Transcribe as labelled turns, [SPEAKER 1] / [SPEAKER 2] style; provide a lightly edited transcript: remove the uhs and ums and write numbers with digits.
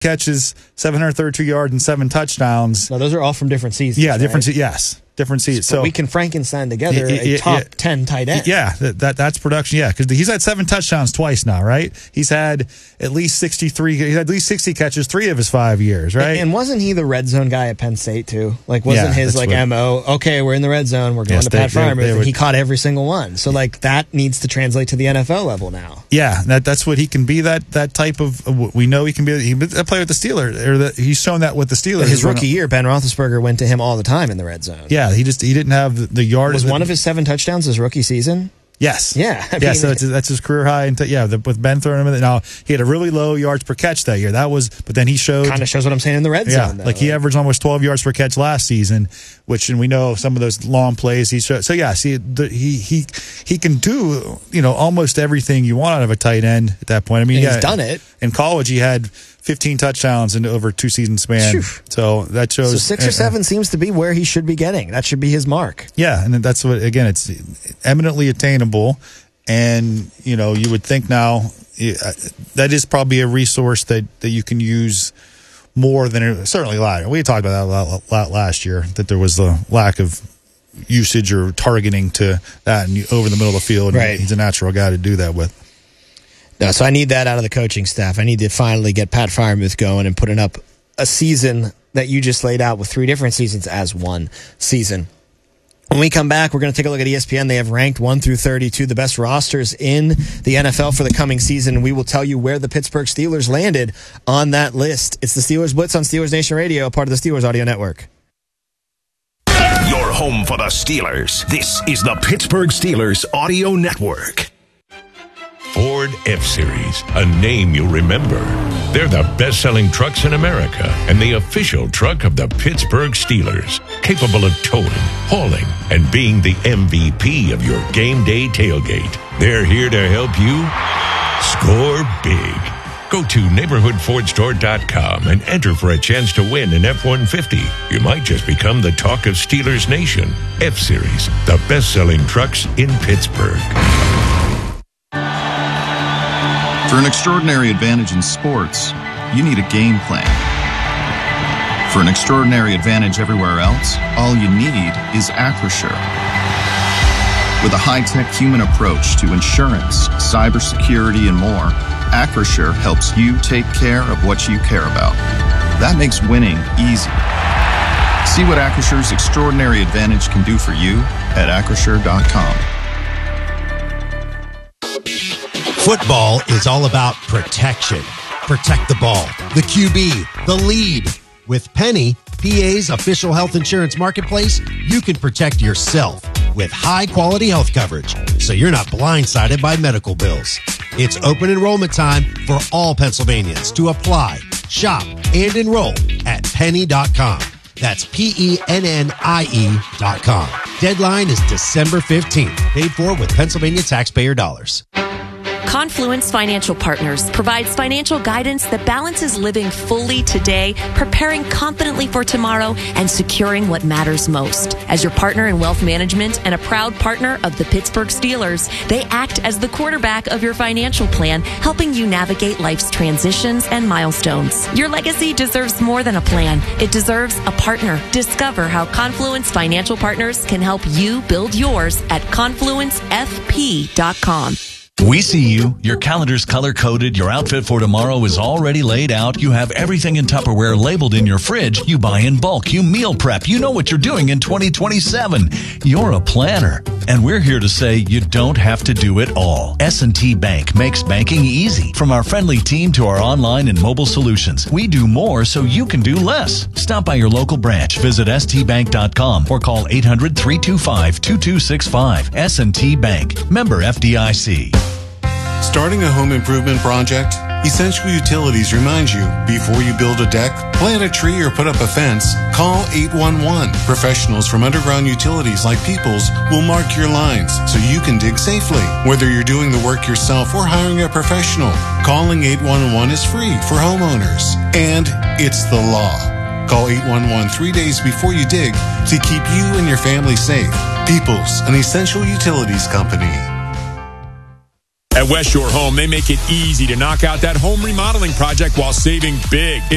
[SPEAKER 1] catches, 732 yards, and 7 touchdowns.
[SPEAKER 2] No, those are all from different seasons.
[SPEAKER 1] Yeah, different.
[SPEAKER 2] Right?
[SPEAKER 1] Yes, different seasons.
[SPEAKER 2] So we can Frankenstein together a top 10 tight end.
[SPEAKER 1] Yeah, that's production. Yeah, because he's had 7 touchdowns twice now, right? He's had at least 63. He's had at least 60 catches 3 of his 5 years, right?
[SPEAKER 2] And wasn't he the red zone guy at Penn State too? Like, wasn't his MO? Okay, we're in the red zone. We're going to Pat Freiermuth, and he caught every single one. So like that needs to translate to the NFL level now.
[SPEAKER 1] Yeah, that's what he can be. That type of we know he can be. He play with the Steelers, he's shown that with the Steelers.
[SPEAKER 2] His rookie year, Ben Roethlisberger went to him all the time in the red zone.
[SPEAKER 1] Yeah, he didn't have the yardage.
[SPEAKER 2] Was one of his 7 touchdowns his rookie season?
[SPEAKER 1] Yes.
[SPEAKER 2] Yeah.
[SPEAKER 1] So that's his career high. And with Ben throwing him in. Now, he had a really low yards per catch that year. But then he showed.
[SPEAKER 2] Kind of shows what I'm saying in the red zone.
[SPEAKER 1] Yeah, he averaged almost 12 yards per catch last season, and we know some of those long plays he showed. So, yeah, see, he can do, almost everything you want out of a tight end at that point. I mean,
[SPEAKER 2] he's done it.
[SPEAKER 1] In college, he had 15 touchdowns in over 2 season span. Phew. So that shows.
[SPEAKER 2] So 6 or 7 seems to be where he should be getting. That should be his mark.
[SPEAKER 1] Yeah, and that's what, again, it's eminently attainable. And, you would think now that is probably a resource that you can use more than certainly last year. We talked about that a lot last year, that there was a lack of usage or targeting to that and over the middle of the field.
[SPEAKER 2] Right.
[SPEAKER 1] He's a natural guy to do that with.
[SPEAKER 2] No, so I need that out of the coaching staff. I need to finally get Pat Freiermuth going and putting up a season that you just laid out with 3 different seasons as one season. When we come back, we're going to take a look at ESPN. They have ranked 1 through 32 the best rosters in the NFL for the coming season, and we will tell you where the Pittsburgh Steelers landed on that list. It's the Steelers Blitz on Steelers Nation Radio, part of the Steelers Audio Network.
[SPEAKER 3] Your home for the Steelers. This is the Pittsburgh Steelers Audio Network.
[SPEAKER 4] Ford F-Series, a name you'll remember. They're the best-selling trucks in America and the official truck of the Pittsburgh Steelers, capable of towing, hauling, and being the MVP of your game day tailgate. They're here to help you score big. Go to neighborhoodfordstore.com and enter for a chance to win an F-150. You might just become the talk of Steelers Nation. F-Series, the best-selling trucks in Pittsburgh.
[SPEAKER 5] For an extraordinary advantage in sports, you need a game plan. For an extraordinary advantage everywhere else, all you need is Acrisure. With a high-tech human approach to insurance, cybersecurity, and more, Acrisure helps you take care of what you care about. That makes winning easy. See what Acrissure's extraordinary advantage can do for you at Acrisure.com.
[SPEAKER 6] Football is all about protection. Protect the ball, the QB, the lead. With Penny, PA's official health insurance marketplace, you can protect yourself with high-quality health coverage, so you're not blindsided by medical bills. It's open enrollment time for all Pennsylvanians to apply, shop, and enroll at penny.com. That's PENNIE.com. Deadline is December 15th. Paid for with Pennsylvania taxpayer dollars.
[SPEAKER 7] Confluence Financial Partners provides financial guidance that balances living fully today, preparing confidently for tomorrow, and securing what matters most. As your partner in wealth management and a proud partner of the Pittsburgh Steelers, they act as the quarterback of your financial plan, helping you navigate life's transitions and milestones. Your legacy deserves more than a plan. It deserves a partner. Discover how Confluence Financial Partners can help you build yours at confluencefp.com.
[SPEAKER 8] We see you. Your calendar's color-coded. Your outfit for tomorrow is already laid out. You have everything in Tupperware labeled in your fridge. You buy in bulk. You meal prep. You know what you're doing in 2027. You're a planner. And we're here to say you don't have to do it all. S&T Bank makes banking easy. From our friendly team to our online and mobile solutions, we do more so you can do less. Stop by your local branch. Visit stbank.com or call 800-325-2265. S&T Bank. Member FDIC.
[SPEAKER 9] Starting a home improvement project? Essential Utilities reminds you, before you build a deck, plant a tree, or put up a fence, call 811. Professionals from Underground Utilities like Peoples will mark your lines so you can dig safely. Whether you're doing the work yourself or hiring a professional, calling 811 is free for homeowners. And it's the law. Call 811 3 days before you dig to keep you and your family safe. Peoples, an Essential Utilities company.
[SPEAKER 10] At West Shore Home, they make it easy to knock out that home remodeling project while saving big.